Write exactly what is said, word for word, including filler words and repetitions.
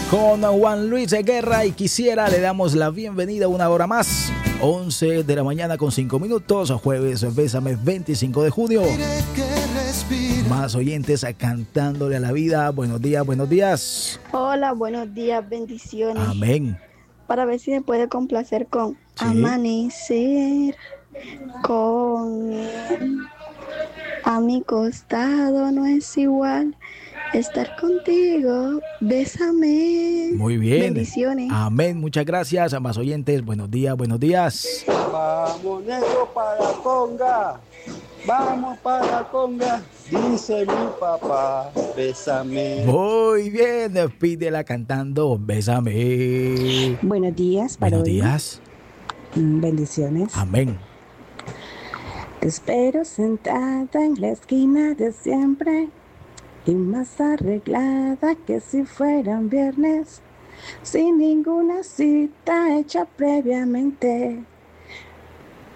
con Juan Luis Guerra y Quisiera. Le damos la bienvenida a una hora más. once de la mañana con cinco minutos. Jueves, Bésame, veinticinco de junio. Más oyentes cantándole a la vida. Buenos días, buenos días. Hola, buenos días, bendiciones. Amén. Para ver si me puede complacer con Sí. Amanecer con él. A mi costado no es igual estar contigo. Bésame. Muy bien. Bendiciones. Amén. Muchas gracias a más oyentes. Buenos días, buenos días. Vamos, negro, para Conga. Vamos para Conga. Dice mi papá, bésame. Muy bien. Pídela cantando Bésame. Buenos días para Buenos hoy. días. Bendiciones. Amén. Te espero sentada en la esquina de siempre y más arreglada que si fueran viernes, sin ninguna cita hecha previamente.